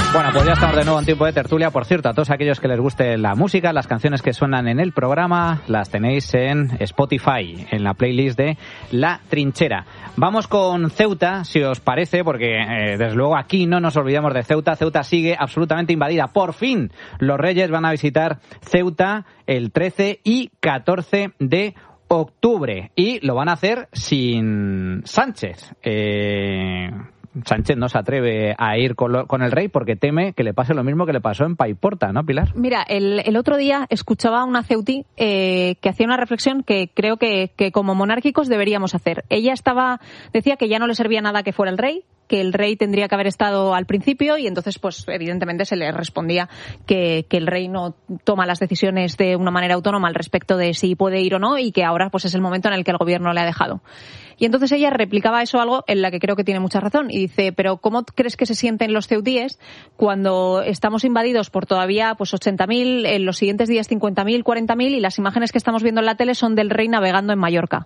Bueno, pues ya estamos de nuevo en tiempo de tertulia. Por cierto, a todos aquellos que les guste la música, las canciones que suenan en el programa, las tenéis en Spotify, en la playlist de La Trinchera. Vamos con Ceuta, si os parece, porque desde luego aquí no nos olvidamos de Ceuta. Ceuta sigue absolutamente invadida. Por fin, los Reyes van a visitar Ceuta el 13 y 14 de octubre. Y lo van a hacer sin Sánchez. Sánchez no se atreve a ir con el rey porque teme que le pase lo mismo que le pasó en Paiporta, ¿no, Pilar? Mira, el otro día escuchaba a una ceutí que hacía una reflexión que creo que como monárquicos deberíamos hacer. Ella decía que ya no le servía nada que fuera el rey, que el rey tendría que haber estado al principio, y entonces pues evidentemente se le respondía que el rey no toma las decisiones de una manera autónoma al respecto de si puede ir o no, y que ahora pues es el momento en el que el gobierno le ha dejado. Y entonces ella replicaba eso, algo en la que creo que tiene mucha razón, y dice, pero ¿cómo crees que se sienten los ceutíes cuando estamos invadidos por todavía pues 80.000, en los siguientes días 50.000, 40.000, y las imágenes que estamos viendo en la tele son del rey navegando en Mallorca?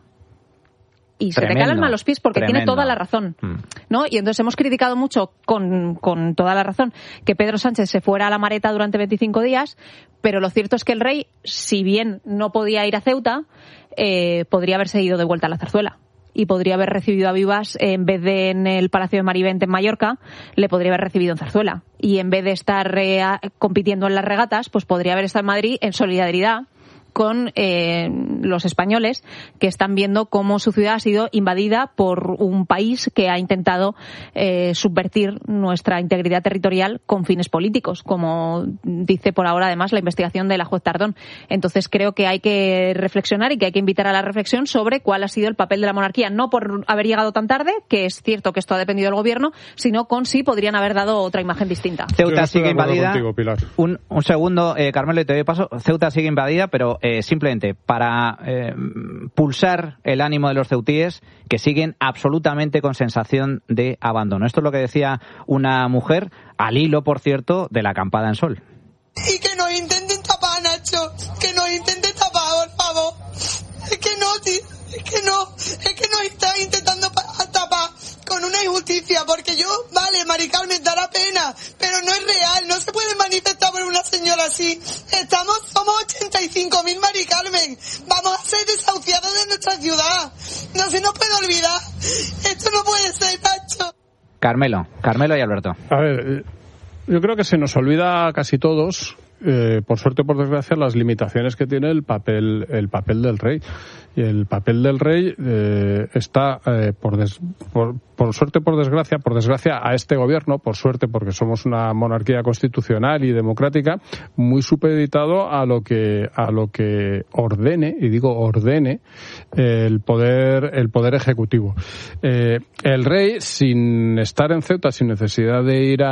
Y se te cae el alma a los pies porque tiene toda la razón, ¿no? Y entonces hemos criticado mucho, con toda la razón, que Pedro Sánchez se fuera a la Mareta durante 25 días, pero lo cierto es que el rey, si bien no podía ir a Ceuta, podría haberse ido de vuelta a la Zarzuela. Y podría haber recibido a Vivas, en vez de en el Palacio de Marivente en Mallorca, le podría haber recibido en Zarzuela. Y en vez de estar compitiendo en las regatas, pues podría haber estado en Madrid en solidaridad con los españoles, que están viendo cómo su ciudad ha sido invadida por un país que ha intentado subvertir nuestra integridad territorial con fines políticos, como dice por ahora además la investigación de la juez Tardón. Entonces creo que hay que reflexionar y que hay que invitar a la reflexión sobre cuál ha sido el papel de la monarquía, no por haber llegado tan tarde, que es cierto que esto ha dependido del gobierno, sino con si podrían haber dado otra imagen distinta. Ceuta sigue invadida. Contigo, Pilar. Un segundo, Carmelo, y te doy paso. Ceuta sigue invadida, pero simplemente para pulsar el ánimo de los ceutíes, que siguen absolutamente con sensación de abandono. Esto es lo que decía una mujer, al hilo, por cierto, de la acampada en Sol. Y que nos intenten tapar, Nacho, que nos intenten tapar, por favor. Es que no, tío, es que nos está intentando tapar con una injusticia, porque yo, vale, Mari Carmen, dará pena, pero no es real, no se puede manifestar por una señora así. Somos 85.000, Mari Carmen, vamos a ser desahuciados de nuestra ciudad, no se nos puede olvidar, esto no puede ser, Nacho. Carmelo y Alberto. A ver, yo creo que se nos olvida a casi todos, por suerte o por desgracia, las limitaciones que tiene el papel del rey. Y el papel del rey está, por suerte, por desgracia a este gobierno, por suerte porque somos una monarquía constitucional y democrática, muy supeditado a lo que ordene, y digo ordene, el poder ejecutivo. El rey, sin estar en Ceuta, sin necesidad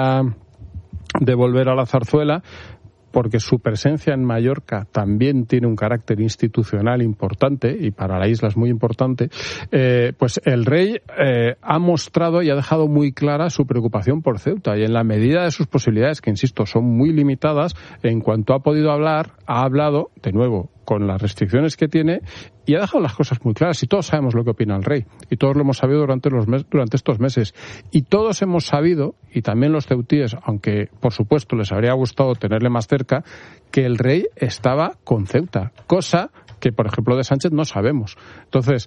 de volver a la Zarzuela, porque su presencia en Mallorca también tiene un carácter institucional importante, y para la isla es muy importante, pues el rey ha mostrado y ha dejado muy clara su preocupación por Ceuta, y en la medida de sus posibilidades, que insisto, son muy limitadas, en cuanto ha podido hablar, ha hablado, de nuevo, con las restricciones que tiene, y ha dejado las cosas muy claras, y todos sabemos lo que opina el rey, y todos lo hemos sabido durante estos meses, y todos hemos sabido, y también los ceutíes, aunque por supuesto les habría gustado tenerle más cerca, que el rey estaba con Ceuta, cosa que, por ejemplo, de Sánchez no sabemos. Entonces,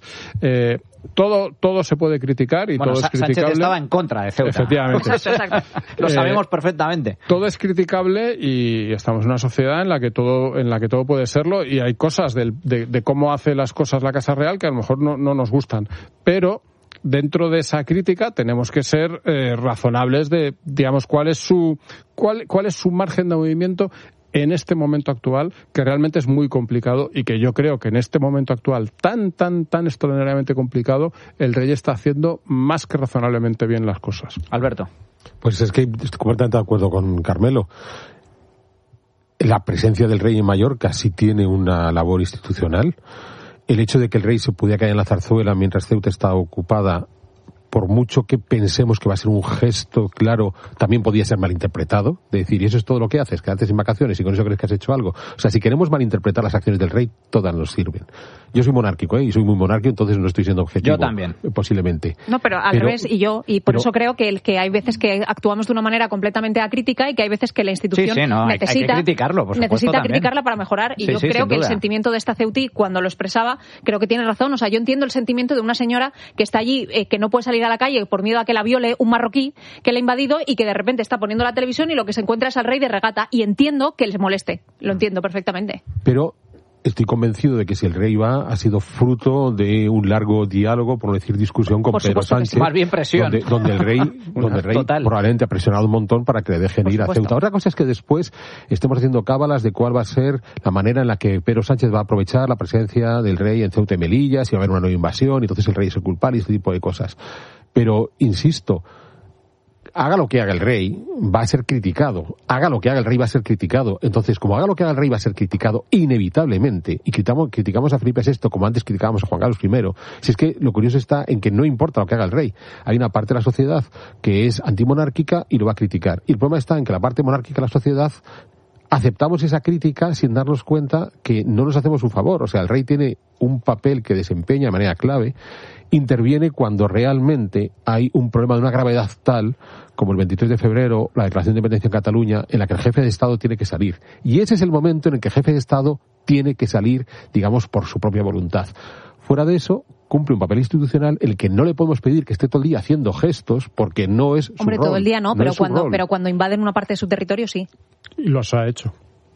todo se puede criticar, y todo es criticable. Sánchez estaba en contra de Ceuta. Efectivamente. Exacto. Lo sabemos perfectamente. Todo es criticable, y estamos en una sociedad en la que todo puede serlo, y hay cosas de cómo hace las cosas la Casa Real que a lo mejor no nos gustan. Pero dentro de esa crítica tenemos que ser razonables de, digamos, cuál es su margen de movimiento en este momento actual, que realmente es muy complicado, y que yo creo que en este momento actual tan extraordinariamente complicado, el rey está haciendo más que razonablemente bien las cosas. Alberto. Pues es que estoy completamente de acuerdo con Carmelo. La presencia del rey en Mallorca sí tiene una labor institucional. El hecho de que el rey se pudiera quedar en la Zarzuela mientras Ceuta está ocupada por mucho que pensemos que va a ser un gesto claro, también podía ser malinterpretado, de decir, y eso es todo lo que haces, quedarte sin vacaciones y con eso crees que has hecho algo. O sea, si queremos malinterpretar las acciones del rey, todas nos sirven. Yo soy monárquico, y soy muy monárquico, entonces no estoy siendo objetivo. Yo también. Posiblemente. No, pero al revés, y por eso creo que hay veces que actuamos de una manera completamente acrítica y que hay veces que la institución hay que criticarlo, por supuesto, necesita también. criticarla para mejorar, y yo creo que el sentimiento de esta Ceuti, cuando lo expresaba, creo que tiene razón. O sea, yo entiendo el sentimiento de una señora que está allí, que no puede salir a la calle por miedo a que la viole un marroquí que la ha invadido y que de repente está poniendo la televisión y lo que se encuentra es al rey de regata, y entiendo que les moleste, lo entiendo perfectamente. Pero estoy convencido de que si el rey va, ha sido fruto de un largo diálogo, por no decir discusión, con Pedro Sánchez. Sí. Más bien presión. Donde el rey probablemente ha presionado un montón para que le dejen ir a Ceuta. Otra cosa es que después estemos haciendo cábalas de cuál va a ser la manera en la que Pedro Sánchez va a aprovechar la presencia del rey en Ceuta y Melilla, si va a haber una nueva invasión, y entonces el rey es el culpable y este tipo de cosas. Pero, insisto, haga lo que haga el rey, va a ser criticado. Haga lo que haga el rey, va a ser criticado. Entonces, como haga lo que haga el rey, va a ser criticado inevitablemente. Y criticamos a Felipe VI como antes criticábamos a Juan Carlos I. Si es que lo curioso está en que no importa lo que haga el rey. Hay una parte de la sociedad que es antimonárquica y lo va a criticar. Y el problema está en que la parte monárquica de la sociedad aceptamos esa crítica sin darnos cuenta que no nos hacemos un favor. O sea, el rey tiene un papel que desempeña de manera clave, interviene cuando realmente hay un problema de una gravedad tal como el 23 de febrero, la declaración de independencia en Cataluña, en la que el jefe de Estado tiene que salir. Y ese es el momento en el que el jefe de Estado tiene que salir, digamos, por su propia voluntad. Fuera de eso, cumple un papel institucional en el que no le podemos pedir que esté todo el día haciendo gestos, porque no es su rol. Hombre, todo el día no, pero cuando invaden una parte de su territorio, sí. Y los ha hecho.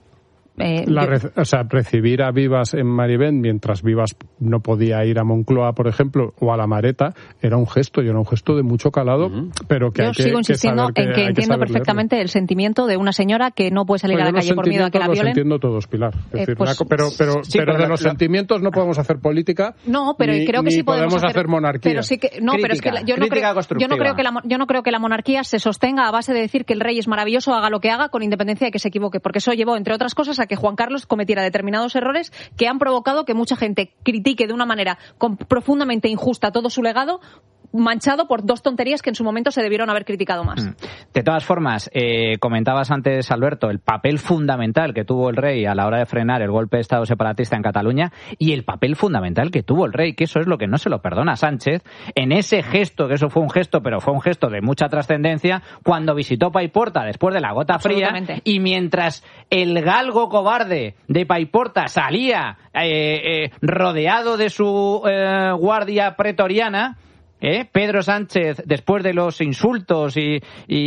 Recibir a Vivas en Marivén mientras Vivas no podía ir a Moncloa, por ejemplo, o a La Mareta, era un gesto de mucho calado, pero que yo sigo insistiendo en que entiendo perfectamente el sentimiento de una señora que no puede salir a la calle por miedo a que la violen. Los entiendo todos, Pilar. Es decir, pero de los sentimientos no podemos hacer política. No, pero creo que sí podemos hacer monarquía. Pero sí que pero es que yo no creo que la monarquía se sostenga a base de decir que el rey es maravilloso, haga lo que haga, con independencia de que se equivoque, porque eso llevó, entre otras cosas, a que Juan Carlos cometiera determinados errores que han provocado que mucha gente critique de una manera profundamente injusta todo su legado, manchado por dos tonterías que en su momento se debieron haber criticado más. De todas formas, comentabas antes, Alberto, el papel fundamental que tuvo el rey a la hora de frenar el golpe de Estado separatista en Cataluña, y el papel fundamental que tuvo el rey, que eso es lo que no se lo perdona a Sánchez, en ese gesto, que eso fue un gesto, pero fue un gesto de mucha trascendencia, cuando visitó Paiporta después de la gota fría, y mientras el galgo cobarde de Paiporta salía rodeado de su guardia pretoriana, Pedro Sánchez, después de los insultos y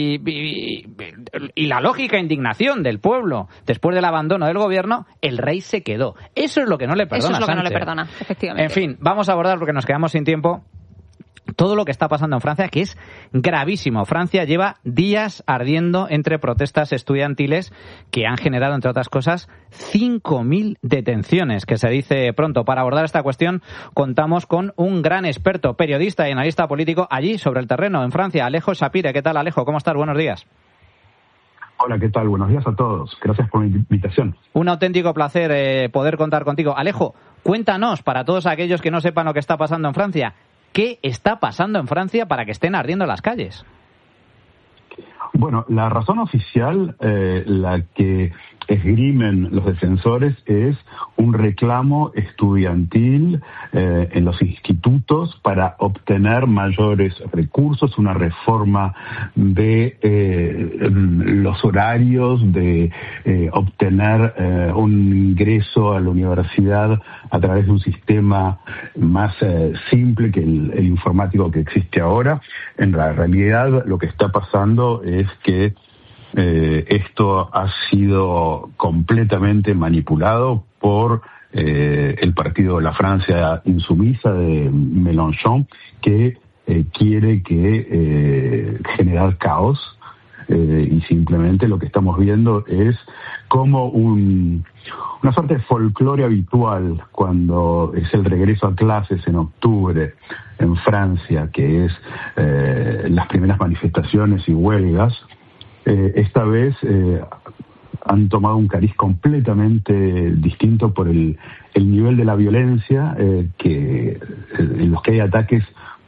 la lógica indignación del pueblo, después del abandono del gobierno, el rey se quedó. Eso es lo que no le perdona a Sánchez. Eso es lo que no le perdona, efectivamente. En fin, vamos a abordar, porque nos quedamos sin tiempo, todo lo que está pasando en Francia, que es gravísimo. Francia lleva días ardiendo entre protestas estudiantiles que han generado, entre otras cosas, 5.000 detenciones, que se dice pronto. Para abordar esta cuestión contamos con un gran experto, periodista y analista político allí sobre el terreno en Francia, Alejo Sapire. ¿Qué tal, Alejo? ¿Cómo estás? Buenos días. Hola, ¿qué tal? Buenos días a todos. Gracias por la invitación. Un auténtico placer poder contar contigo. Alejo, cuéntanos, para todos aquellos que no sepan lo que está pasando en Francia, ¿qué está pasando en Francia para que estén ardiendo las calles? Bueno, la razón oficial, la que esgrimen los defensores, es un reclamo estudiantil en los institutos para obtener mayores recursos, una reforma de los horarios, de obtener un ingreso a la universidad a través de un sistema más simple que el informático que existe ahora. En la realidad, lo que está pasando es que esto ha sido completamente manipulado por el partido de la Francia insumisa de Mélenchon, que quiere generar caos, y simplemente lo que estamos viendo es como una suerte de folclore habitual cuando es el regreso a clases en octubre en Francia, que es las primeras manifestaciones y huelgas. Esta vez han tomado un cariz completamente distinto por el nivel de la violencia, en los que hay ataques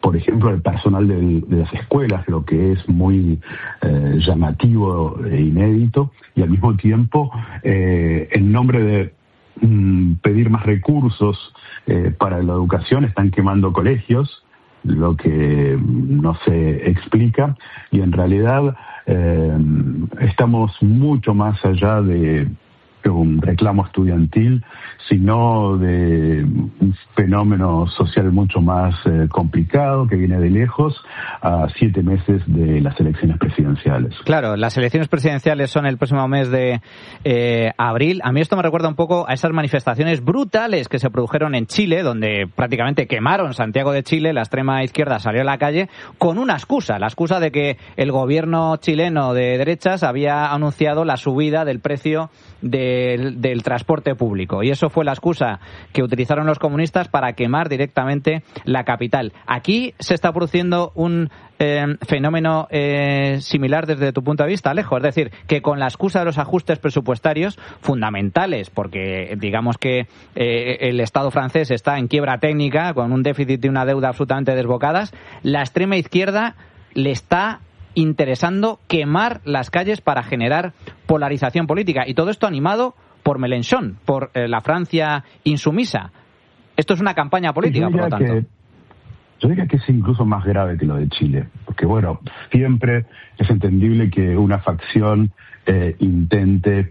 por ejemplo, el personal de las escuelas, lo que es muy llamativo e inédito, y al mismo tiempo, en nombre de pedir más recursos para la educación, están quemando colegios, lo que no se explica, y en realidad estamos mucho más allá de un reclamo estudiantil, sino de un fenómeno social mucho más complicado, que viene de lejos, a 7 meses de las elecciones presidenciales. Claro, las elecciones presidenciales son el próximo mes de abril. A mí esto me recuerda un poco a esas manifestaciones brutales que se produjeron en Chile, donde prácticamente quemaron Santiago de Chile. La extrema izquierda salió a la calle con una excusa, la excusa de que el gobierno chileno de derechas había anunciado la subida del precio del transporte público, y eso fue la excusa que utilizaron los comunistas para quemar directamente la capital. Aquí se está produciendo un fenómeno similar desde tu punto de vista, Alejo, es decir, que con la excusa de los ajustes presupuestarios fundamentales, porque digamos que el Estado francés está en quiebra técnica, con un déficit y una deuda absolutamente desbocadas, la extrema izquierda le está interesando quemar las calles para generar polarización política, y todo esto animado por Mélenchon, por la Francia insumisa. Esto es una campaña política, por lo tanto. Yo diría que es incluso más grave que lo de Chile, porque bueno, siempre es entendible que una facción intente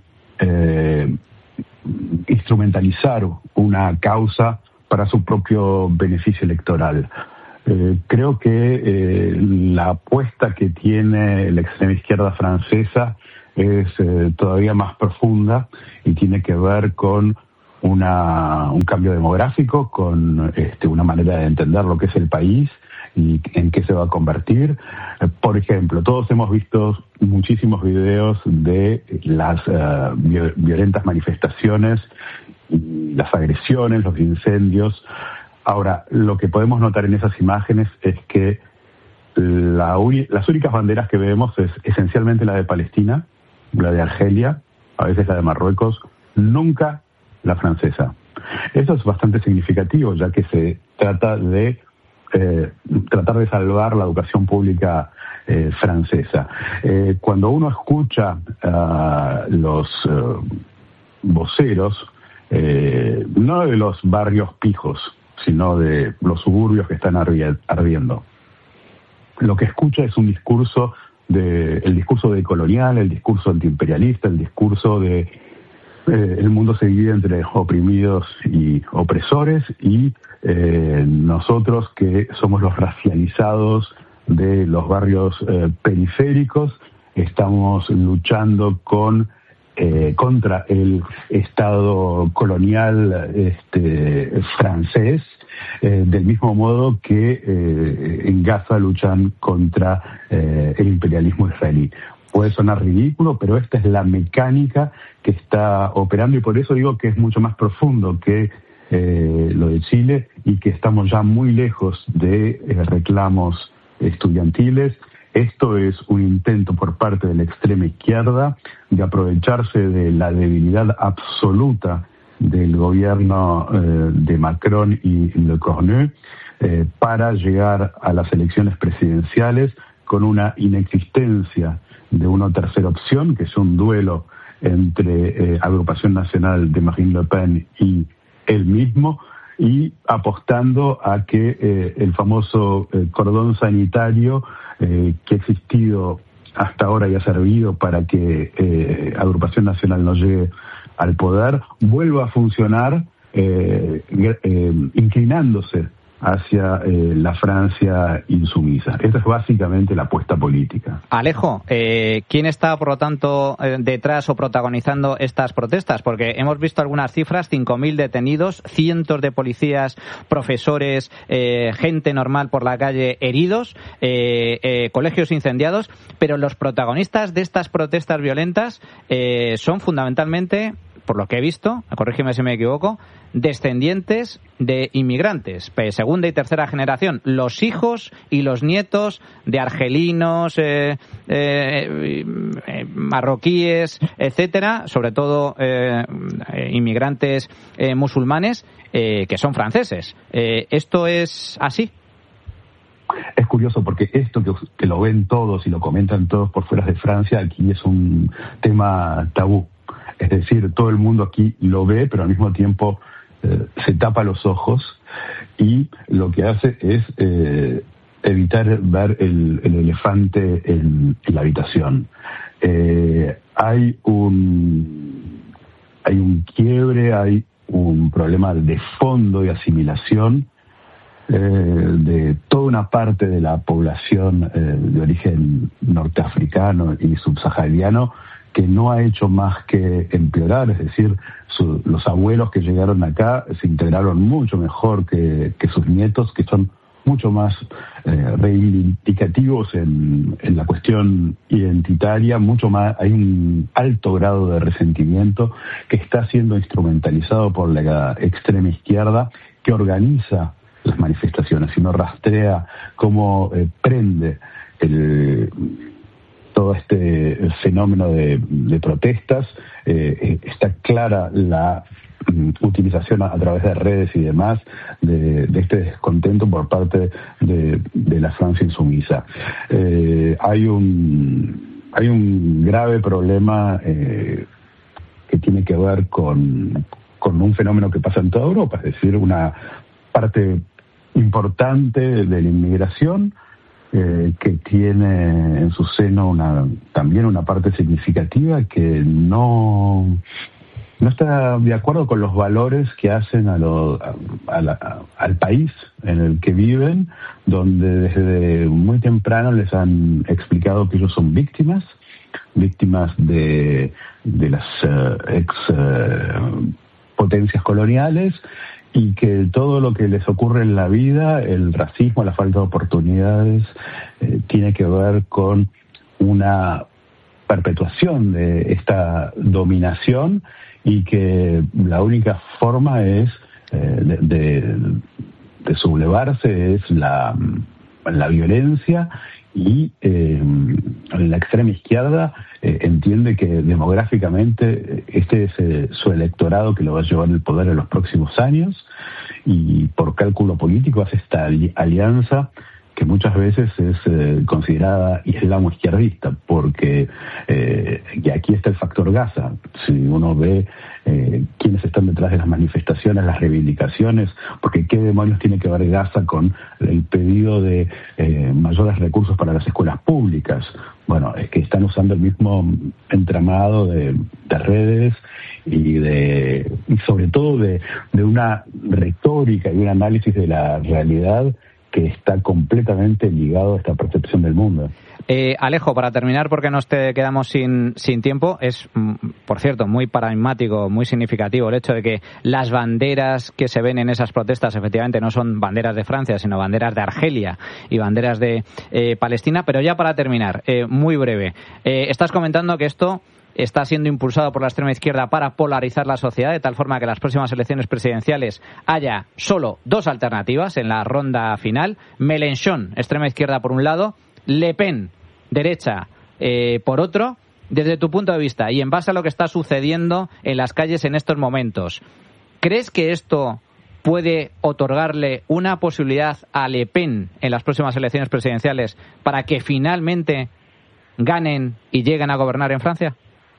instrumentalizar una causa para su propio beneficio electoral. Creo que la apuesta que tiene la extrema izquierda francesa es todavía más profunda y tiene que ver con un cambio demográfico, con una manera de entender lo que es el país y en qué se va a convertir. Por ejemplo, todos hemos visto muchísimos videos de las violentas manifestaciones, las agresiones, los incendios. Ahora, lo que podemos notar en esas imágenes es que las únicas banderas que vemos es esencialmente la de Palestina, la de Argelia, a veces la de Marruecos, nunca la francesa. Eso es bastante significativo, ya que se trata de tratar de salvar la educación pública francesa. Cuando uno escucha a los voceros, no de los barrios pijos, sino de los suburbios que están ardiendo, lo que escucha es un discurso el discurso decolonial, el discurso antiimperialista, el discurso de el mundo se divide entre oprimidos y opresores, y nosotros que somos los racializados de los barrios periféricos estamos luchando contra el Estado colonial francés, del mismo modo que en Gaza luchan contra el imperialismo israelí. Puede sonar ridículo, pero esta es la mecánica que está operando, y por eso digo que es mucho más profundo que lo de Chile, y que estamos ya muy lejos de reclamos estudiantiles. Esto es un intento por parte de la extrema izquierda de aprovecharse de la debilidad absoluta del gobierno de Macron y Le Cornu para llegar a las elecciones presidenciales con una inexistencia de una tercera opción, que es un duelo entre Agrupación Nacional de Marine Le Pen y él mismo, y apostando a que el famoso cordón sanitario que ha existido hasta ahora y ha servido para que Agrupación Nacional no llegue al poder, vuelva a funcionar inclinándose hacia la Francia insumisa. Esa es básicamente la apuesta política. Alejo, ¿quién está, por lo tanto, detrás o protagonizando estas protestas? Porque hemos visto algunas cifras, 5.000 detenidos, cientos de policías, profesores, gente normal por la calle heridos, colegios incendiados, pero los protagonistas de estas protestas violentas son fundamentalmente, por lo que he visto, corrígeme si me equivoco, descendientes de inmigrantes, segunda y tercera generación, los hijos y los nietos de argelinos, marroquíes, etcétera, sobre todo inmigrantes musulmanes que son franceses. ¿Esto es así? Es curioso porque esto que lo ven todos y lo comentan todos por fuera de Francia, aquí es un tema tabú. Es decir, todo el mundo aquí lo ve, pero al mismo tiempo se tapa los ojos y lo que hace es evitar ver el elefante en la habitación. Hay un quiebre, hay un problema de fondo y asimilación de toda una parte de la población de origen norteafricano y subsahariano que no ha hecho más que empeorar. Es decir, los abuelos que llegaron acá se integraron mucho mejor que sus nietos, que son mucho más reivindicativos en la cuestión identitaria, mucho más. Hay un alto grado de resentimiento que está siendo instrumentalizado por la extrema izquierda, que organiza las manifestaciones. Si uno rastrea cómo prende todo este fenómeno de protestas, está clara la utilización a través de redes y demás de este descontento por parte de la Francia insumisa. Hay un grave problema que tiene que ver con un fenómeno que pasa en toda Europa, es decir, una parte importante de la inmigración que tiene en su seno también una parte significativa que no está de acuerdo con los valores que hacen al país en el que viven, donde desde muy temprano les han explicado que ellos son víctimas de las ex potencias coloniales, y que todo lo que les ocurre en la vida, el racismo, la falta de oportunidades, tiene que ver con una perpetuación de esta dominación, y que la única forma es de sublevarse es la violencia, y la extrema izquierda entiende que demográficamente este es su electorado que lo va a llevar el poder en los próximos años, y por cálculo político hace esta alianza que muchas veces es considerada islamo-izquierdista, porque y aquí está el factor Gaza. Si uno ve quiénes están detrás de las manifestaciones, las reivindicaciones, porque qué demonios tiene que ver Gaza con el pedido de mayores recursos para las escuelas públicas. Bueno, es que están usando el mismo entramado de redes y sobre todo de una retórica y un análisis de la realidad que está completamente ligado a esta percepción del mundo. Alejo, para terminar, porque nos quedamos sin tiempo, es, por cierto, muy paradigmático, muy significativo el hecho de que las banderas que se ven en esas protestas efectivamente no son banderas de Francia, sino banderas de Argelia y banderas de Palestina. Pero ya para terminar, muy breve, estás comentando que esto está siendo impulsado por la extrema izquierda para polarizar la sociedad, de tal forma que en las próximas elecciones presidenciales haya solo dos alternativas en la ronda final: Mélenchon, extrema izquierda por un lado, Le Pen, derecha, por otro. Desde tu punto de vista y en base a lo que está sucediendo en las calles en estos momentos, ¿crees que esto puede otorgarle una posibilidad a Le Pen en las próximas elecciones presidenciales para que finalmente ganen y lleguen a gobernar en Francia?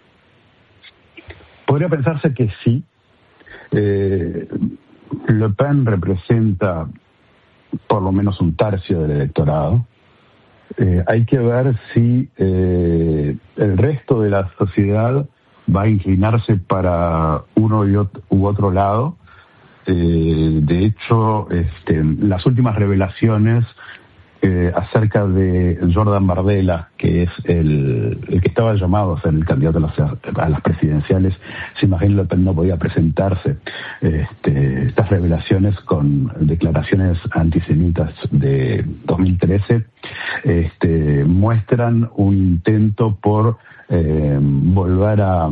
Podría pensarse que sí. Le Pen representa por lo menos un tercio del electorado. Hay que ver si el resto de la sociedad va a inclinarse para uno u otro lado. De hecho, las últimas revelaciones acerca de Jordan Bardella, que es el que estaba llamado a ser el candidato a las presidenciales, si Marine Le Pen no podía presentarse, estas revelaciones con declaraciones antisemitas de 2013 muestran un intento por volver a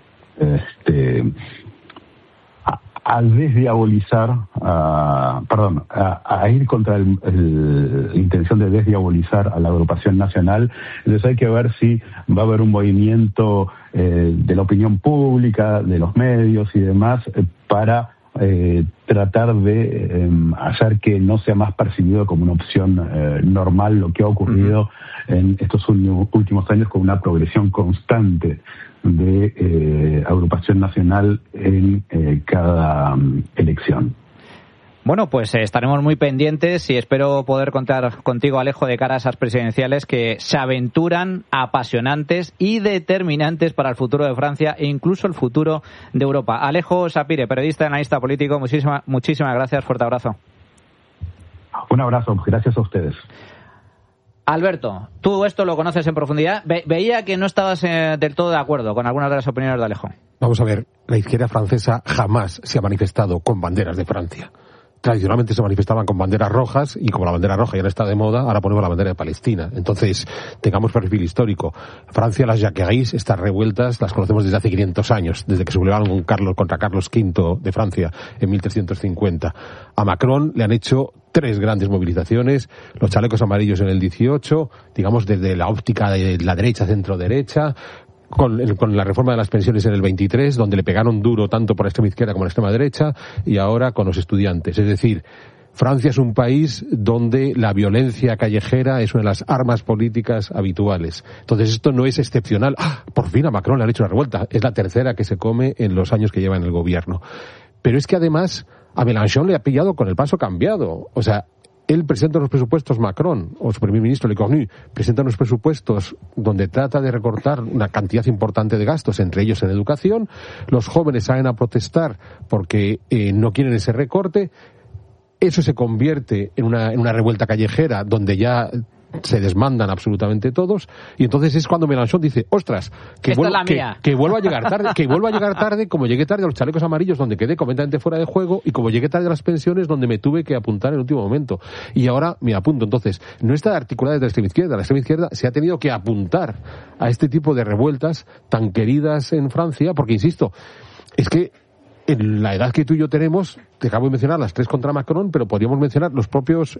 desdiabolizar, a ir contra la intención de desdiabolizar a la agrupación nacional. Entonces hay que ver si va a haber un movimiento de la opinión pública, de los medios y demás, para tratar de hacer que no sea más percibido como una opción normal lo que ha ocurrido en estos últimos años, con una progresión constante de agrupación nacional en cada elección. Bueno, pues estaremos muy pendientes y espero poder contar contigo, Alejo, de cara a esas presidenciales que se aventuran, apasionantes y determinantes para el futuro de Francia e incluso el futuro de Europa. Alejo Sapire, periodista y analista político, muchísimas gracias, fuerte abrazo. Un abrazo, gracias a ustedes. Alberto, tú esto lo conoces en profundidad. Veía que no estabas del todo de acuerdo con algunas de las opiniones de Alejo. Vamos a ver, la izquierda francesa jamás se ha manifestado con banderas de Francia. Tradicionalmente se manifestaban con banderas rojas y como la bandera roja ya no está de moda, ahora ponemos la bandera de Palestina. Entonces, tengamos perfil histórico. Francia, las Jacqueries, estas revueltas, las conocemos desde hace 500 años, desde que se sublevaron contra Carlos V de Francia en 1350. A Macron le han hecho 3 grandes movilizaciones, los chalecos amarillos en el 18, digamos desde la óptica de la derecha, centro-derecha, con la reforma de las pensiones en el 23, donde le pegaron duro tanto por la extrema izquierda como por la extrema derecha, y ahora con los estudiantes. Es decir, Francia es un país donde la violencia callejera es una de las armas políticas habituales. Entonces esto no es excepcional. Por fin a Macron le han hecho una revuelta. Es la tercera que se come en los años que lleva en el gobierno. Pero es que además a Mélenchon le ha pillado con el paso cambiado. O sea, él presenta unos presupuestos, Macron, o su primer ministro, Le Cornu, presenta unos presupuestos donde trata de recortar una cantidad importante de gastos, entre ellos en educación. Los jóvenes salen a protestar porque no quieren ese recorte. Eso se convierte en una revuelta callejera donde ya se desmandan absolutamente todos, y entonces es cuando Mélenchon dice, ostras, que vuelva a llegar tarde, como llegué tarde a los chalecos amarillos, donde quedé completamente fuera de juego, y como llegué tarde a las pensiones, donde me tuve que apuntar en el último momento. Y ahora me apunto. Entonces, no está articulada desde la extrema izquierda se ha tenido que apuntar a este tipo de revueltas tan queridas en Francia, porque insisto, es que en la edad que tú y yo tenemos, te acabo de mencionar las 3 contra Macron, pero podríamos mencionar los propios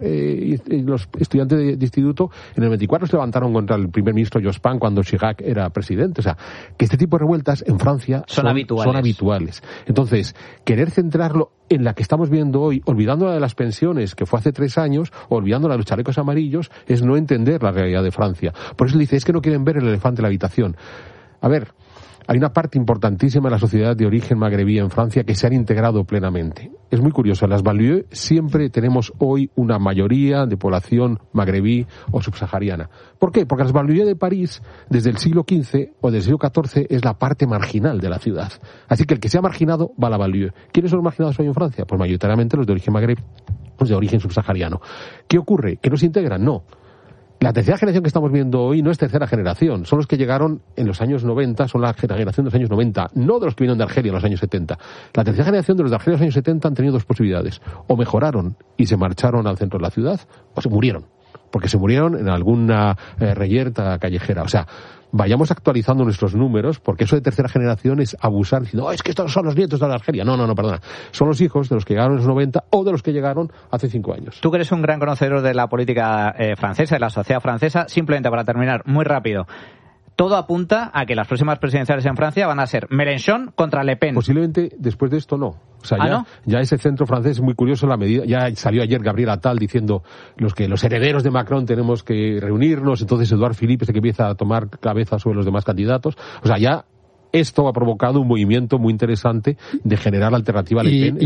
los estudiantes de instituto. En el 24 se levantaron contra el primer ministro Jospin cuando Chirac era presidente. O sea, que este tipo de revueltas en Francia son habituales. Entonces, querer centrarlo en la que estamos viendo hoy, olvidando la de las pensiones, que fue hace 3 años, olvidando la de los chalecos amarillos, es no entender la realidad de Francia. Por eso le dice, es que no quieren ver el elefante en la habitación. A ver, hay una parte importantísima de la sociedad de origen magrebí en Francia que se han integrado plenamente. Es muy curioso, en las banlieues siempre tenemos hoy una mayoría de población magrebí o subsahariana. ¿Por qué? Porque las banlieues de París, desde el siglo XV o del siglo XIV, es la parte marginal de la ciudad. Así que el que sea marginado va a la banlieue. ¿Quiénes son los marginados hoy en Francia? Pues mayoritariamente los de origen magrebí, los de origen subsahariano. ¿Qué ocurre? ¿Que no se integran? No. La tercera generación que estamos viendo hoy no es tercera generación, son los que llegaron en los años 90, son la generación de los años 90, no de los que vinieron de Argelia en los años 70. La tercera generación de los de Argelia en los años 70 han tenido 2 posibilidades. O mejoraron y se marcharon al centro de la ciudad, o se murieron, porque se murieron en alguna reyerta callejera. O sea, vayamos actualizando nuestros números, porque eso de tercera generación es abusar diciendo, es que estos son los nietos de la Argelia. No, perdona. Son los hijos de los que llegaron en los 90 o de los que llegaron hace 5 años. Tú que eres un gran conocedor de la política francesa, de la sociedad francesa, simplemente para terminar, muy rápido. Todo apunta a que las próximas presidenciales en Francia van a ser Mélenchon contra Le Pen. Posiblemente después de esto no. O sea, ya ese centro francés es muy curioso la medida. Ya salió ayer Gabriel Attal diciendo que los herederos de Macron tenemos que reunirnos. Entonces Edouard Philippe es el que empieza a tomar cabeza sobre los demás candidatos. O sea, ya esto ha provocado un movimiento muy interesante de generar la alternativa a Le Pen.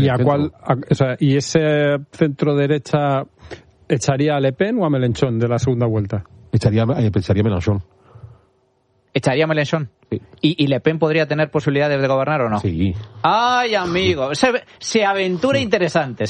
¿Y ese centro derecha echaría a Le Pen o a Mélenchon de la segunda vuelta? Echaría a Mélenchon. ¿Echaría a Mélenchon? Sí. ¿Y Le Pen podría tener posibilidades de gobernar o no? Sí. ¡Ay, amigo! Se aventura interesante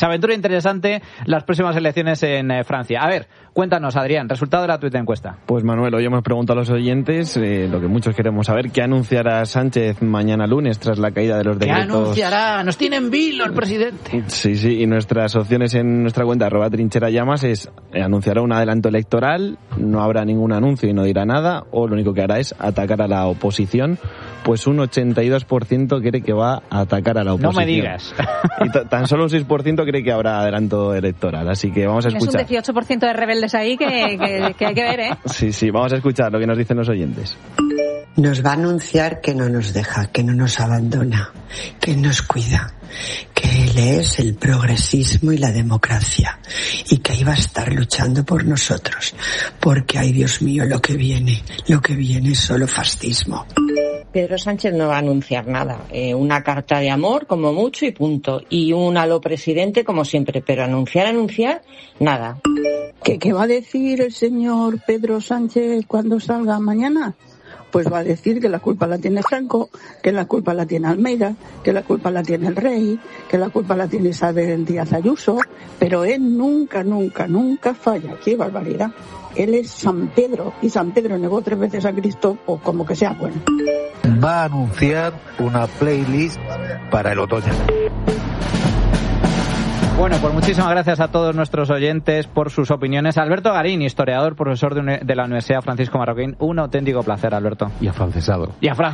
las próximas elecciones en Francia. A ver, cuéntanos, Adrián, resultado de la tuita encuesta. Pues Manuel, hoy hemos preguntado a los oyentes lo que muchos queremos saber, ¿qué anunciará Sánchez mañana lunes tras la caída de los decretos? ¿Qué anunciará? ¡Nos tiene en vilo el presidente! Sí, y nuestras opciones en nuestra cuenta @trincherallamas es anunciará un adelanto electoral, no habrá ningún anuncio y no dirá nada, o lo único que hará es atacar a la oposición. Pues un 82% cree que va a atacar a la oposición. No me digas. Y tan solo un 6% cree que habrá adelanto electoral. Así que vamos a escuchar. Es un 18% de rebeldes ahí que hay que ver, ¿eh? Sí, vamos a escuchar lo que nos dicen los oyentes. Nos va a anunciar que no nos deja, que no nos abandona, que nos cuida, que él es el progresismo y la democracia y que iba a estar luchando por nosotros, porque ay Dios mío, lo que viene es solo fascismo. Pedro Sánchez no va a anunciar nada, una carta de amor como mucho y punto, y un aló presidente como siempre, pero anunciar, nada. ¿Qué va a decir el señor Pedro Sánchez cuando salga mañana? Pues va a decir que la culpa la tiene Franco, que la culpa la tiene Almeida, que la culpa la tiene el rey, que la culpa la tiene Isabel Díaz Ayuso, pero él nunca falla. ¡Qué barbaridad! Él es San Pedro, y San Pedro negó 3 veces a Cristo, o como que sea bueno. Va a anunciar una playlist para el otoño. Bueno, pues muchísimas gracias a todos nuestros oyentes por sus opiniones. Alberto Garín, historiador, profesor de la Universidad Francisco Marroquín. Un auténtico placer, Alberto. Y afrancesado.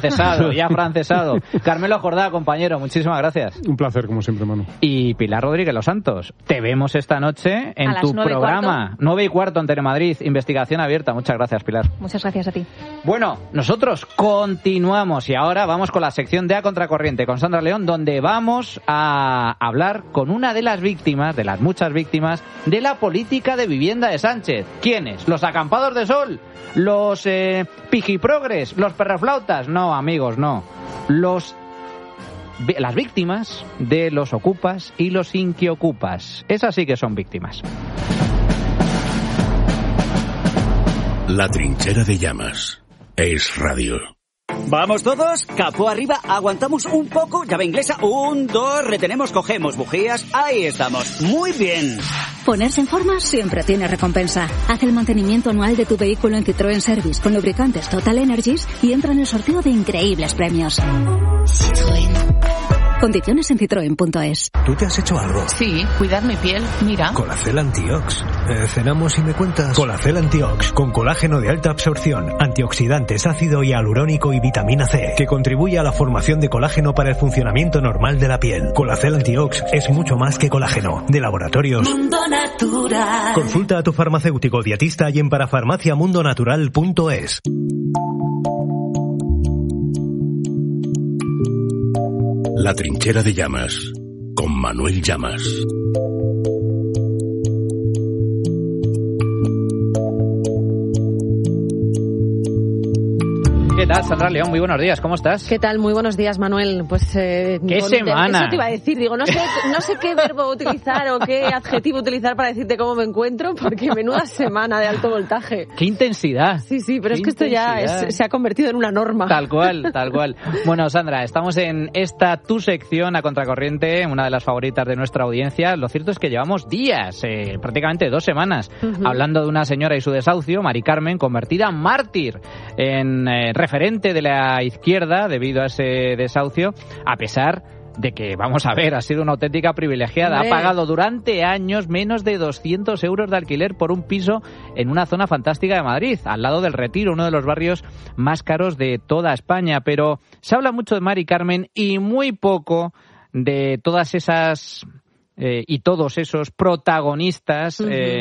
Carmelo Jordá, compañero, muchísimas gracias. Un placer, como siempre, Manu. Y Pilar Rodríguez Los Santos, te vemos esta noche en tu programa 9:15 en Telemadrid, Investigación Abierta. Muchas gracias, Pilar. Muchas gracias a ti. Bueno, nosotros continuamos y ahora vamos con la sección de A Contracorriente con Sandra León, donde vamos a hablar con una de las muchas víctimas de la política de vivienda de Sánchez. ¿Quiénes? ¿Los acampados de sol? ¿Los pijiprogres? ¿Los perroflautas? No, amigos, no. Las víctimas de los ocupas y los inquiocupas. Esas sí que son víctimas. La Trinchera de Llamas. Es radio. ¿Vamos todos? Capó arriba, aguantamos un poco, llave inglesa, 1, 2, retenemos, cogemos bujías, ahí estamos, muy bien. Ponerse en forma siempre tiene recompensa. Haz el mantenimiento anual de tu vehículo en Citroën Service con lubricantes Total Energies y entra en el sorteo de increíbles premios. Citroën. Condiciones en citroen.es. ¿Tú te has hecho algo? Sí, cuidar mi piel, mira. Colacel Antiox. Cenamos y me cuentas. Colacel Antiox, con colágeno de alta absorción, antioxidantes, ácido hialurónico y vitamina C, que contribuye a la formación de colágeno para el funcionamiento normal de la piel. Colacel Antiox es mucho más que colágeno. De Laboratorios Mundo Natural. Consulta a tu farmacéutico dietista y en parafarmaciamundonatural.es. La Trinchera de Llamas, con Manuel Llamas. ¿Qué tal, Sandra León? Muy buenos días, ¿cómo estás? ¿Qué tal? Muy buenos días, Manuel. Pues ¿Qué semana? Eso te iba a decir, digo, no sé qué verbo utilizar o qué adjetivo utilizar para decirte cómo me encuentro, porque menuda semana de alto voltaje. ¡Qué intensidad! Sí, pero es que esto ya se ha convertido en una norma. Tal cual. Bueno, Sandra, estamos en esta tu sección A Contracorriente, una de las favoritas de nuestra audiencia. Lo cierto es que llevamos días, prácticamente 2 semanas, hablando de una señora y su desahucio, Mari Carmen, convertida en mártir, en referente de la izquierda debido a ese desahucio, a pesar de que, vamos a ver, ha sido una auténtica privilegiada. Ha pagado durante años menos de 200 euros de alquiler por un piso en una zona fantástica de Madrid, al lado del Retiro, uno de los barrios más caros de toda España. Pero se habla mucho de Mari Carmen y muy poco de todas esas y todos esos protagonistas,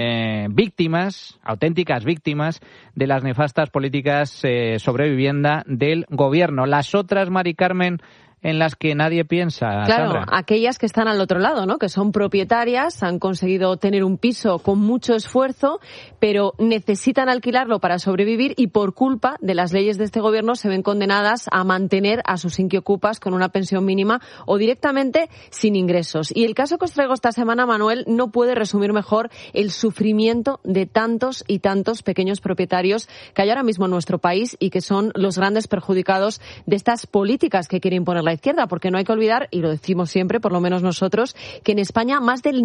víctimas, auténticas víctimas de las nefastas políticas sobre vivienda del gobierno. Las otras, Mari Carmen, en las que nadie piensa, claro, Sandra. Aquellas que están al otro lado, ¿no? Que son propietarias, han conseguido tener un piso con mucho esfuerzo, pero necesitan alquilarlo para sobrevivir y por culpa de las leyes de este gobierno se ven condenadas a mantener a sus inquiocupas con una pensión mínima o directamente sin ingresos. Y el caso que os traigo esta semana, Manuel, no puede resumir mejor el sufrimiento de tantos y tantos pequeños propietarios que hay ahora mismo en nuestro país y que son los grandes perjudicados de estas políticas que quiere imponer la izquierda, porque no hay que olvidar, y lo decimos siempre, por lo menos nosotros, que en España más del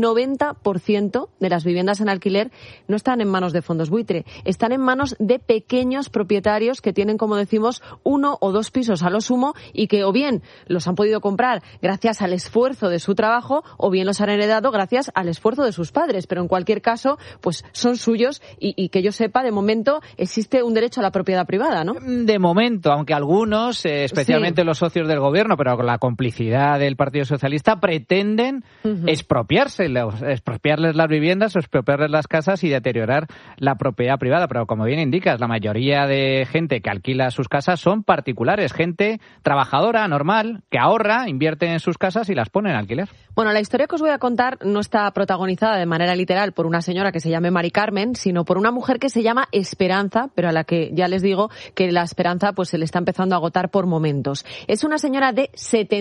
90% de las viviendas en alquiler no están en manos de fondos buitre, están en manos de pequeños propietarios que tienen, como decimos, 1 o 2 pisos a lo sumo y que o bien los han podido comprar gracias al esfuerzo de su trabajo o bien los han heredado gracias al esfuerzo de sus padres, pero en cualquier caso, pues son suyos y que yo sepa, de momento existe un derecho a la propiedad privada, ¿no? De momento, aunque algunos, especialmente los socios del gobierno, gobierno, pero con la complicidad del Partido Socialista, pretenden expropiarles las viviendas, expropiarles las casas y deteriorar la propiedad privada. Pero como bien indicas, la mayoría de gente que alquila sus casas son particulares, gente trabajadora, normal, que ahorra, invierte en sus casas y las pone en alquiler. Bueno, la historia que os voy a contar no está protagonizada de manera literal por una señora que se llame Mari Carmen, sino por una mujer que se llama Esperanza, pero a la que ya les digo que la esperanza pues se le está empezando a agotar por momentos. Es una señora de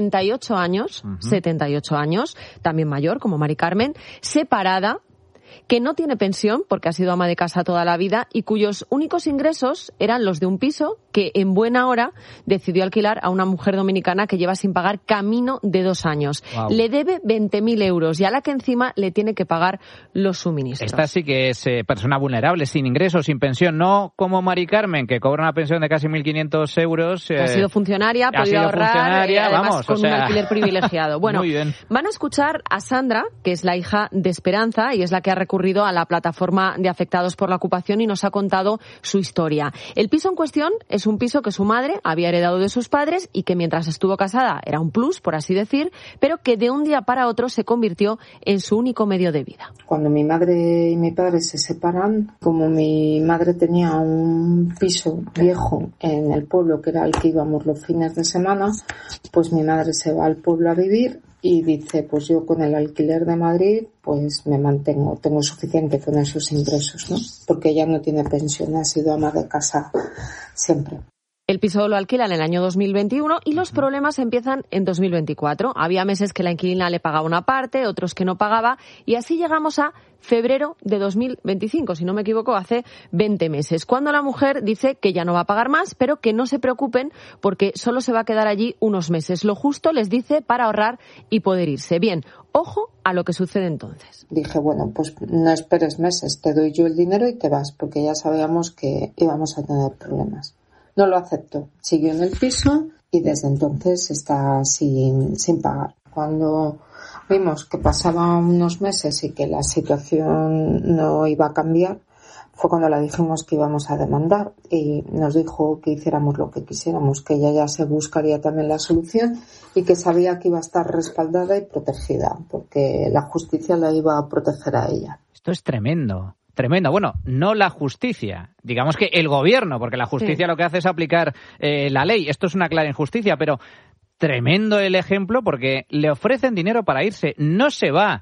78 años, 78 años, también mayor como Mari Carmen, separada, que no tiene pensión porque ha sido ama de casa toda la vida y cuyos únicos ingresos eran los de un piso que en buena hora decidió alquilar a una mujer dominicana que lleva sin pagar camino de 2 años. Wow. Le debe 20.000 euros y a la que encima le tiene que pagar los suministros. Esta sí que es persona vulnerable, sin ingresos, sin pensión, no como Mari Carmen, que cobra una pensión de casi 1.500 euros. Ha sido funcionaria, ha podido ahorrar, además vamos, con un alquiler privilegiado. Bueno, van a escuchar a Sandra, que es la hija de Esperanza y es la que ha recurrido a la plataforma de afectados por la ocupación y nos ha contado su historia. El piso en cuestión es un piso que su madre había heredado de sus padres y que mientras estuvo casada era un plus, por así decir, pero que de un día para otro se convirtió en su único medio de vida. Cuando mi madre y mi padre se separan, como mi madre tenía un piso viejo en el pueblo que era al que íbamos los fines de semana, pues mi madre se va al pueblo a vivir y dice, pues yo con el alquiler de Madrid pues me mantengo, tengo suficiente con esos ingresos, ¿no? Porque ella no tiene pensión, ha sido ama de casa siempre. El piso lo alquila en el año 2021 y los problemas empiezan en 2024. Había meses que la inquilina le pagaba una parte, otros que no pagaba, y así llegamos a febrero de 2025, si no me equivoco, hace 20 meses, cuando la mujer dice que ya no va a pagar más, pero que no se preocupen porque solo se va a quedar allí unos meses. Lo justo, les dice, para ahorrar y poder irse. Bien, ojo a lo que sucede entonces. Dije, bueno, pues no esperes meses, te doy yo el dinero y te vas, porque ya sabíamos que íbamos a tener problemas. No lo aceptó, siguió en el piso y desde entonces está sin pagar. Cuando vimos que pasaban unos meses y que la situación no iba a cambiar, fue cuando le dijimos que íbamos a demandar y nos dijo que hiciéramos lo que quisiéramos, que ella ya se buscaría también la solución y que sabía que iba a estar respaldada y protegida, porque la justicia la iba a proteger a ella. Esto es tremendo. Tremendo. Bueno, no la justicia, digamos que el gobierno, porque la justicia lo que hace es aplicar la ley. Esto es una clara injusticia, pero tremendo el ejemplo porque le ofrecen dinero para irse, no se va.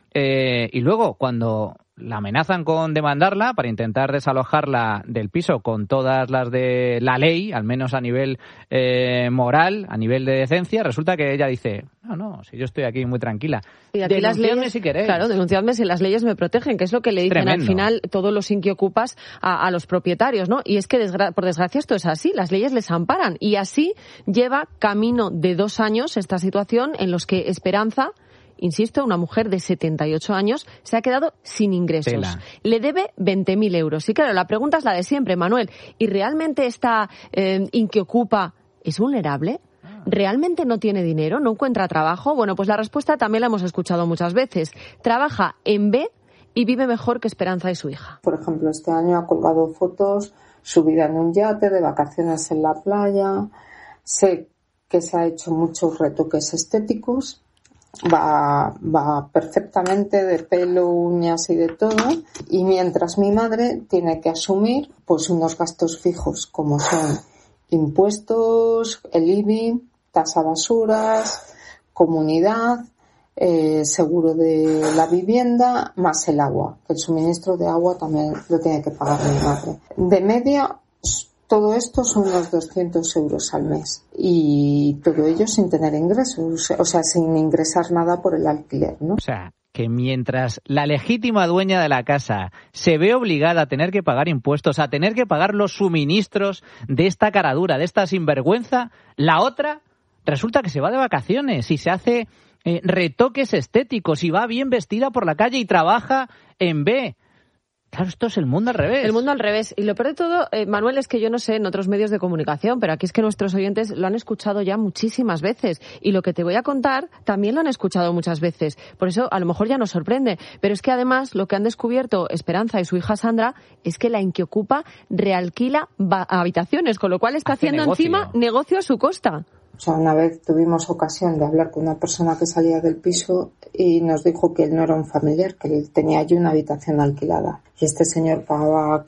Y luego, cuando la amenazan con demandarla para intentar desalojarla del piso con todas las de la ley, al menos a nivel moral, a nivel de decencia, resulta que ella dice, no, si yo estoy aquí muy tranquila. Y aquí las leyes, si queréis. Claro, denunciadme si las leyes me protegen, que es lo que le dicen al final todos los inquiocupas a los propietarios, ¿no? Y es que, por desgracia, esto es así, las leyes les amparan. Y así lleva camino de 2 años esta situación en los que Esperanza, insisto, una mujer de 78 años, se ha quedado sin ingresos. Le debe 20.000 euros. Y claro, la pregunta es la de siempre, Manuel. ¿Y realmente esta inquiocupa es vulnerable? ¿Realmente no tiene dinero? ¿No encuentra trabajo? Bueno, pues la respuesta también la hemos escuchado muchas veces. Trabaja en B y vive mejor que Esperanza y su hija. Por ejemplo, este año ha colgado fotos, subida en un yate, de vacaciones en la playa. Sé que se ha hecho muchos retoques estéticos. Va perfectamente de pelo, uñas y de todo, y mientras mi madre tiene que asumir pues unos gastos fijos como son impuestos, el IBI, tasa basuras, comunidad, seguro de la vivienda, más el agua. El suministro de agua también lo tiene que pagar mi madre. De media, todo esto son unos 200 euros al mes y todo ello sin tener ingresos, o sea, sin ingresar nada por el alquiler, ¿no? O sea, que mientras la legítima dueña de la casa se ve obligada a tener que pagar impuestos, a tener que pagar los suministros de esta caradura, de esta sinvergüenza, la otra resulta que se va de vacaciones y se hace retoques estéticos y va bien vestida por la calle y trabaja en B. Claro, esto es el mundo al revés. El mundo al revés. Y lo peor de todo, Manuel, es que yo no sé en otros medios de comunicación, pero aquí es que nuestros oyentes lo han escuchado ya muchísimas veces. Y lo que te voy a contar también lo han escuchado muchas veces. Por eso, a lo mejor ya nos sorprende. Pero es que además, lo que han descubierto Esperanza y su hija Sandra es que la inquiocupa realquila habitaciones, con lo cual está haciendo encima negocio a su costa. O sea, una vez tuvimos ocasión de hablar con una persona que salía del piso y nos dijo que él no era un familiar, que él tenía allí una habitación alquilada. Y este señor pagaba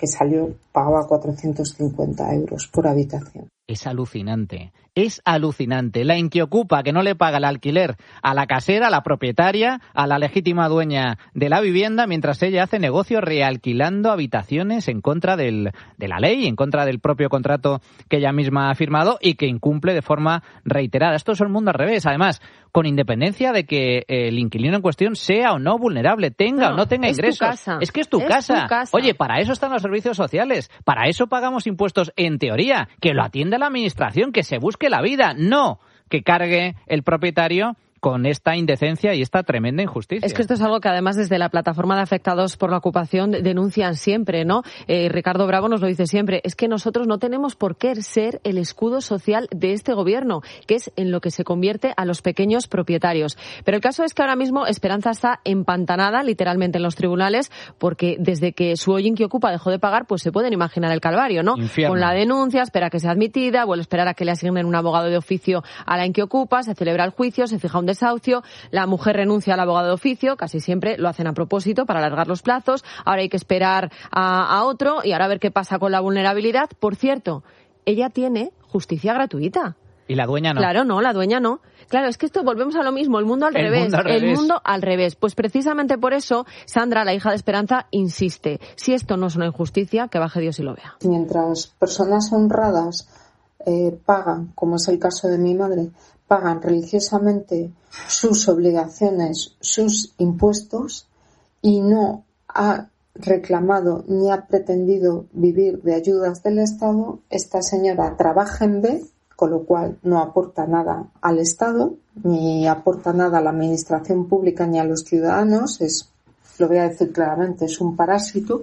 450 euros por habitación. Es alucinante. Es alucinante. La Inquiocupa, que no le paga el alquiler a la casera, a la propietaria, a la legítima dueña de la vivienda, mientras ella hace negocio realquilando habitaciones en contra de la ley, en contra del propio contrato que ella misma ha firmado y que incumple de forma reiterada. Esto es el mundo al revés. Además, con independencia de que el inquilino en cuestión sea o no vulnerable, tenga o no tenga ingresos. Tu casa. Es que es tu casa. Oye, para eso están los servicios sociales. Para eso pagamos impuestos en teoría. Que lo atienda la administración, que se busque la vida. No que cargue el propietario con esta indecencia y esta tremenda injusticia. Es que esto es algo que además desde la plataforma de afectados por la ocupación denuncian siempre, ¿no? Ricardo Bravo nos lo dice siempre, es que nosotros no tenemos por qué ser el escudo social de este gobierno, que es en lo que se convierte a los pequeños propietarios. Pero el caso es que ahora mismo Esperanza está empantanada literalmente en los tribunales porque desde que su hoy Inquiocupa dejó de pagar, pues se pueden imaginar el calvario, ¿no? Infierno. Con la denuncia, espera que sea admitida, vuelve a esperar a que le asignen un abogado de oficio a la Inquiocupa, se celebra el juicio, se fija un desahucio, la mujer renuncia al abogado de oficio, casi siempre lo hacen a propósito para alargar los plazos, ahora hay que esperar a otro y ahora a ver qué pasa con la vulnerabilidad. Por cierto, ella tiene justicia gratuita. ¿Y la dueña no? Claro, no, la dueña no. Claro, es que esto volvemos a lo mismo, el mundo al revés. El mundo al revés. Pues precisamente por eso Sandra, la hija de Esperanza, insiste. Si esto no es una injusticia, que baje Dios y lo vea. Mientras personas honradas pagan, como es el caso de mi madre, pagan religiosamente sus obligaciones, sus impuestos y no ha reclamado ni ha pretendido vivir de ayudas del Estado, esta señora trabaja en B, con lo cual no aporta nada al Estado, ni aporta nada a la administración pública ni a los ciudadanos, lo voy a decir claramente, es un parásito.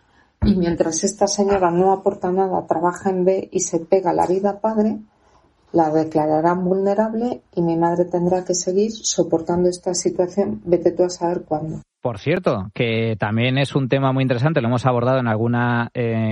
Y mientras esta señora no aporta nada, trabaja en B y se pega la vida padre, la declararán vulnerable y mi madre tendrá que seguir soportando esta situación, vete tú a saber cuándo. Por cierto, que también es un tema muy interesante, lo hemos abordado en alguna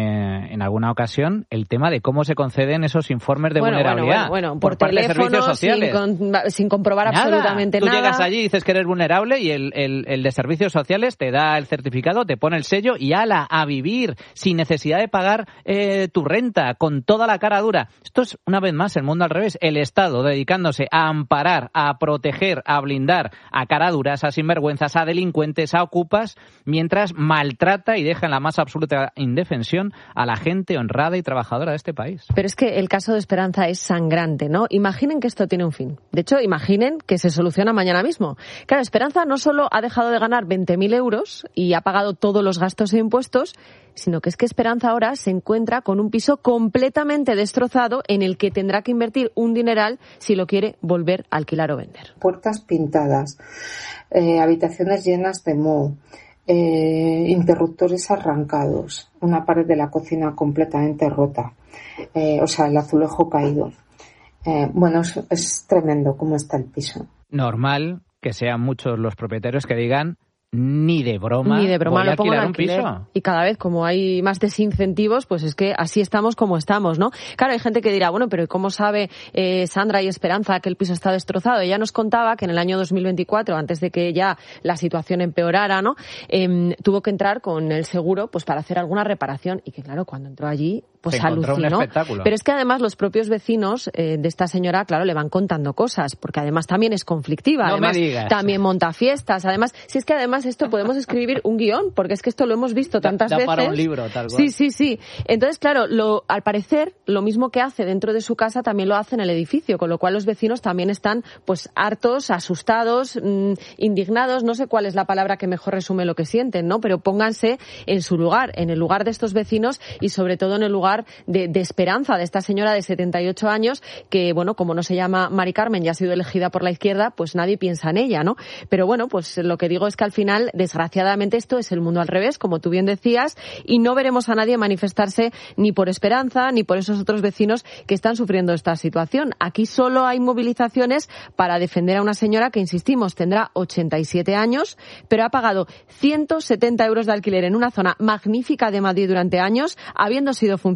ocasión, el tema de cómo se conceden esos informes de vulnerabilidad por parte de servicios sociales. Sin comprobar absolutamente nada. Tú llegas allí y dices que eres vulnerable y el de servicios sociales te da el certificado, te pone el sello y ala, a vivir sin necesidad de pagar tu renta, con toda la cara dura. Esto es, una vez más, el mundo al revés. El Estado dedicándose a amparar, a proteger, a blindar a cara duras, a sinvergüenzas, a delincuentes, a ocupas, mientras maltrata y deja en la más absoluta indefensión a la gente honrada y trabajadora de este país. Pero es que el caso de Esperanza es sangrante, ¿no? Imaginen que esto tiene un fin. De hecho, imaginen que se soluciona mañana mismo. Claro, Esperanza no solo ha dejado de ganar 20.000 euros y ha pagado todos los gastos e impuestos, sino que es que Esperanza ahora se encuentra con un piso completamente destrozado en el que tendrá que invertir un dineral si lo quiere volver a alquilar o vender. Puertas pintadas, habitaciones llenas de moho, interruptores arrancados, una pared de la cocina completamente rota, el azulejo caído. Es tremendo cómo está el piso. Normal que sean muchos los propietarios que digan ni de broma voy a lo pongo en alquilar un alquiler. piso. Y cada vez, como hay más desincentivos, pues es que así estamos como estamos, ¿no? Claro, hay gente que dirá, bueno, pero ¿cómo sabe Sandra y Esperanza que el piso está destrozado? Ella nos contaba que en el año 2024, antes de que ya la situación empeorara, ¿no? Tuvo que entrar con el seguro pues para hacer alguna reparación y que, claro, cuando entró allí, pues alucinó. Pero es que además los propios vecinos de esta señora, claro, le van contando cosas, porque además también es conflictiva, no además me digas. También monta fiestas, además, si es que además esto podemos escribir un guión, porque es que esto lo hemos visto tantas veces. Para un libro, tal cual. Sí. Entonces, claro, al parecer, lo mismo que hace dentro de su casa también lo hace en el edificio, con lo cual los vecinos también están pues hartos, asustados, indignados, no sé cuál es la palabra que mejor resume lo que sienten, ¿no? Pero pónganse en su lugar, en el lugar de estos vecinos y sobre todo en el lugar de Esperanza, de esta señora de 78 años que, bueno, como no se llama Mari Carmen y ha sido elegida por la izquierda, pues nadie piensa en ella, ¿no? Pero bueno, pues lo que digo es que al final, desgraciadamente, esto es el mundo al revés, como tú bien decías, y no veremos a nadie manifestarse ni por Esperanza ni por esos otros vecinos que están sufriendo esta situación. Aquí solo hay movilizaciones para defender a una señora que, insistimos, tendrá 87 años, pero ha pagado 170 euros de alquiler en una zona magnífica de Madrid durante años, habiendo sido funcionaria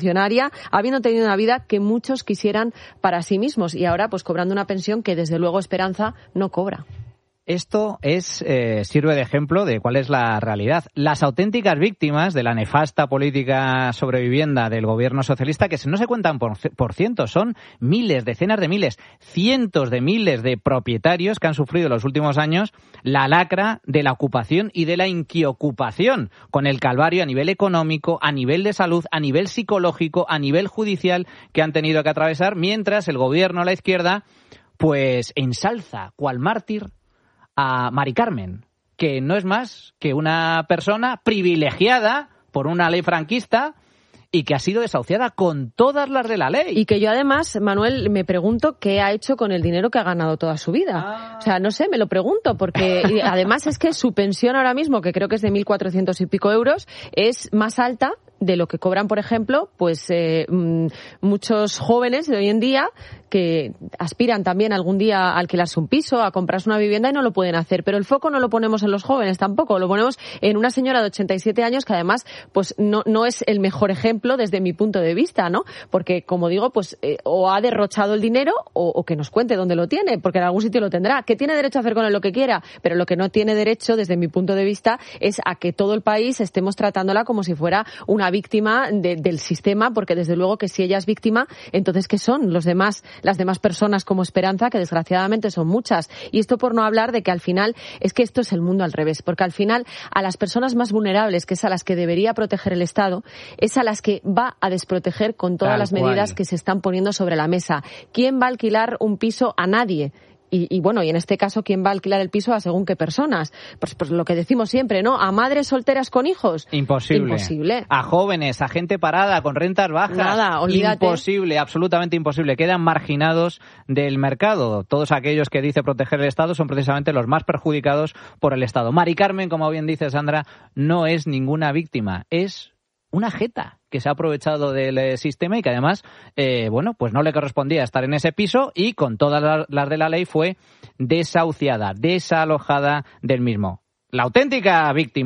funcionaria, habiendo tenido una vida que muchos quisieran para sí mismos y ahora pues cobrando una pensión que desde luego Esperanza no cobra. Esto sirve de ejemplo de cuál es la realidad. Las auténticas víctimas de la nefasta política sobre vivienda del gobierno socialista, que no se cuentan por cientos, son miles, decenas de miles, cientos de miles de propietarios que han sufrido en los últimos años la lacra de la ocupación y de la inquiocupación, con el calvario a nivel económico, a nivel de salud, a nivel psicológico, a nivel judicial que han tenido que atravesar, mientras el gobierno, la izquierda, pues ensalza cual mártir a Mari Carmen, que no es más que una persona privilegiada por una ley franquista y que ha sido desahuciada con todas las de la ley. Y que yo además, Manuel, me pregunto qué ha hecho con el dinero que ha ganado toda su vida. O sea, no sé, me lo pregunto, porque además es que su pensión ahora mismo, que creo que es de 1.400 y pico euros, es más alta de lo que cobran, por ejemplo, pues muchos jóvenes de hoy en día que aspiran también algún día a alquilarse un piso, a comprarse una vivienda y no lo pueden hacer. Pero el foco no lo ponemos en los jóvenes tampoco, lo ponemos en una señora de 87 años que además pues no es el mejor ejemplo desde mi punto de vista, ¿no? Porque, como digo, pues o ha derrochado el dinero o que nos cuente dónde lo tiene, porque en algún sitio lo tendrá. Que tiene derecho a hacer con él lo que quiera, pero lo que no tiene derecho, desde mi punto de vista, es a que todo el país estemos tratándola como si fuera una víctima del sistema, porque desde luego que si ella es víctima, entonces ¿qué son las demás personas como Esperanza, que desgraciadamente son muchas? Y esto por no hablar de que al final es que esto es el mundo al revés, porque al final a las personas más vulnerables, que es a las que debería proteger el Estado, es a las que va a desproteger con todas las medidas que se están poniendo sobre la mesa. ¿Quién va a alquilar un piso? A nadie. Y bueno, y en este caso, ¿quién va a alquilar el piso a según qué personas? Pues lo que decimos siempre, ¿no? ¿A madres solteras con hijos? Imposible. A jóvenes, a gente parada, con rentas bajas. Nada, olvídate. Imposible, absolutamente imposible. Quedan marginados del mercado. Todos aquellos que dice proteger el Estado son precisamente los más perjudicados por el Estado. Mari Carmen, como bien dice Sandra, no es ninguna víctima, es una jeta que se ha aprovechado del sistema y que además, pues no le correspondía estar en ese piso y con todas las de la ley fue desahuciada, desalojada del mismo. La auténtica víctima